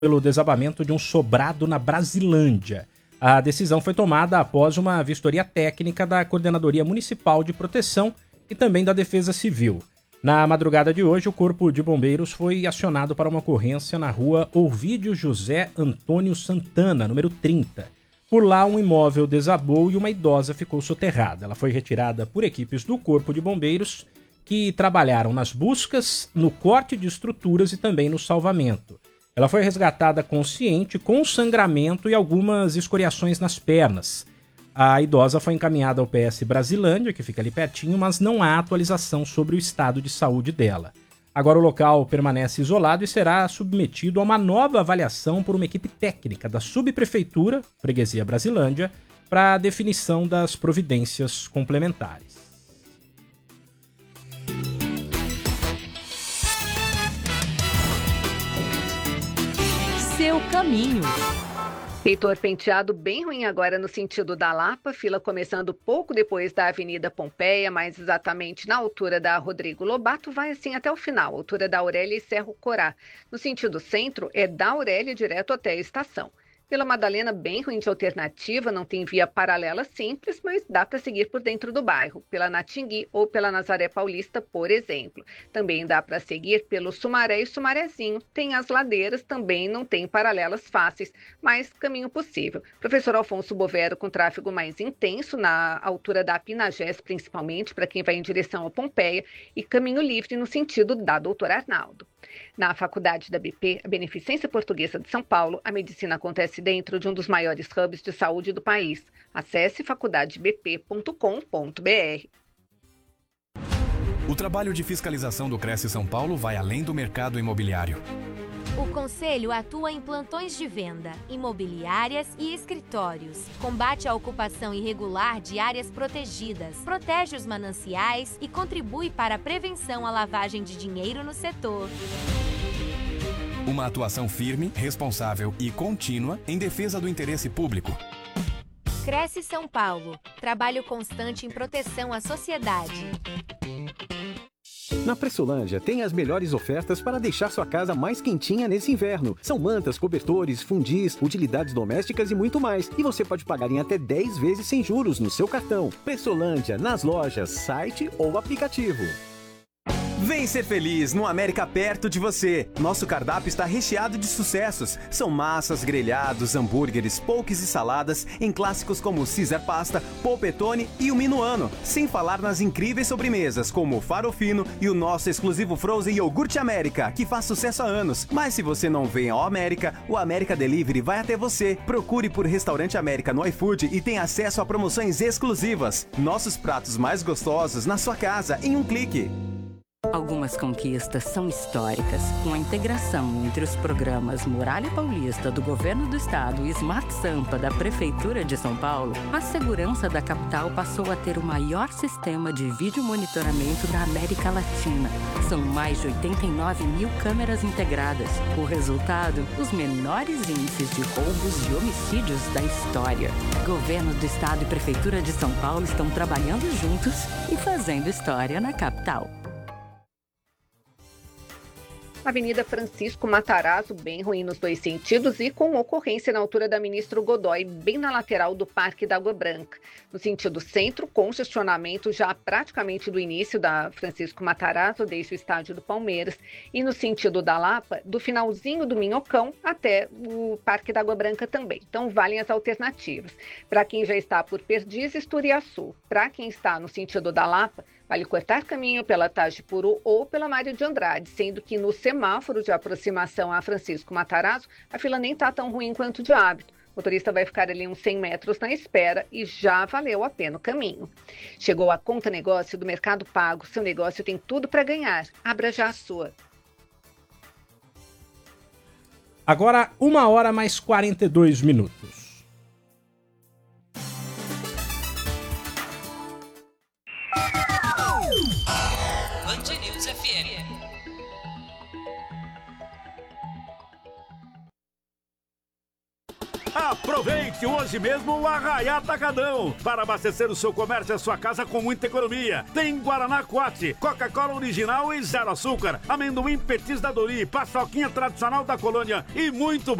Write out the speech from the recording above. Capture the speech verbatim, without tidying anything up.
pelo desabamento de um sobrado na Brasilândia. A decisão foi tomada após uma vistoria técnica da Coordenadoria Municipal de Proteção e também da Defesa Civil. Na madrugada de hoje, o Corpo de Bombeiros foi acionado para uma ocorrência na rua Ovídio José Antônio Santana, número trinta. Por lá, um imóvel desabou e uma idosa ficou soterrada. Ela foi retirada por equipes do Corpo de Bombeiros que trabalharam nas buscas, no corte de estruturas e também no salvamento. Ela foi resgatada consciente, com sangramento e algumas escoriações nas pernas. A idosa foi encaminhada ao P S Brasilândia, que fica ali pertinho, mas não há atualização sobre o estado de saúde dela. Agora o local permanece isolado e será submetido a uma nova avaliação por uma equipe técnica da Subprefeitura, Freguesia Brasilândia, para a definição das providências complementares. Seu caminho. Heitor Penteado bem ruim agora no sentido da Lapa, fila começando pouco depois da Avenida Pompeia, mais exatamente na altura da Rodrigo Lobato, vai assim até o final, altura da Aurélia e Cerro Corá. No sentido centro, é da Aurélia direto até a estação. Vila Madalena, bem ruim de alternativa, não tem via paralela simples, mas dá para seguir por dentro do bairro, pela Natingui ou pela Nazaré Paulista, por exemplo. Também dá para seguir pelo Sumaré e Sumarezinho. Tem as ladeiras, também não tem paralelas fáceis, mas caminho possível. Professor Alfonso Bovero com tráfego mais intenso na altura da Pinagés, principalmente para quem vai em direção a Pompeia, e caminho livre no sentido da Doutor Arnaldo. Na Faculdade da B P, a Beneficência Portuguesa de São Paulo, a medicina acontece dentro de um dos maiores hubs de saúde do país. Acesse faculdade b p ponto com ponto b r. O trabalho de fiscalização do Cresce São Paulo vai além do mercado imobiliário. O Conselho atua em plantões de venda, imobiliárias e escritórios. Combate a ocupação irregular de áreas protegidas, protege os mananciais e contribui para a prevenção à lavagem de dinheiro no setor. Uma atuação firme, responsável e contínua em defesa do interesse público. Cresce São Paulo. Trabalho constante em proteção à sociedade. Na Pressolândia tem as melhores ofertas para deixar sua casa mais quentinha nesse inverno. São mantas, cobertores, fundis, utilidades domésticas e muito mais. E você pode pagar em até dez vezes sem juros no seu cartão. Pressolândia, nas lojas, site ou aplicativo. Vem ser feliz no América perto de você. Nosso cardápio está recheado de sucessos. São massas, grelhados, hambúrgueres, poques e saladas em clássicos como Caesar Pasta, Polpettone e o Minuano. Sem falar nas incríveis sobremesas como o Farofino e o nosso exclusivo Frozen Iogurte América, que faz sucesso há anos. Mas se você não vem ao América, o América Delivery vai até você. Procure por Restaurante América no iFood e tenha acesso a promoções exclusivas. Nossos pratos mais gostosos na sua casa em um clique. Algumas conquistas são históricas. Com a integração entre os programas Muralha Paulista do Governo do Estado e Smart Sampa da Prefeitura de São Paulo, a segurança da capital passou a ter o maior sistema de vídeo monitoramento da América Latina. São mais de oitenta e nove mil câmeras integradas. O resultado, os menores índices de roubos e homicídios da história. Governo do Estado e Prefeitura de São Paulo estão trabalhando juntos e fazendo história na capital. Avenida Francisco Matarazzo, bem ruim nos dois sentidos e com ocorrência na altura da Ministro Godoy, bem na lateral do Parque da Água Branca. No sentido centro, congestionamento já praticamente do início da Francisco Matarazzo, desde o estádio do Palmeiras. E no sentido da Lapa, do finalzinho do Minhocão até o Parque da Água Branca também. Então, valem as alternativas. Para quem já está por Perdizes, Turiaçu. Para quem está no sentido da Lapa, vale cortar caminho pela Tajipuru ou pela Mário de Andrade, sendo que no semáforo de aproximação a Francisco Matarazzo, a fila nem está tão ruim quanto de hábito. O motorista vai ficar ali uns cem metros na espera e já valeu a pena o caminho. Chegou a Conta Negócio do Mercado Pago. Seu negócio tem tudo para ganhar. Abra já a sua. Agora, uma hora mais quarenta e dois minutos. Band News F M. Aproveite hoje mesmo o Arraiá Atacadão para abastecer o seu comércio e a sua casa com muita economia. Tem Guaraná Coate, Coca-Cola original e zero açúcar, amendoim Petis da Dori, paçoquinha tradicional da colônia e muito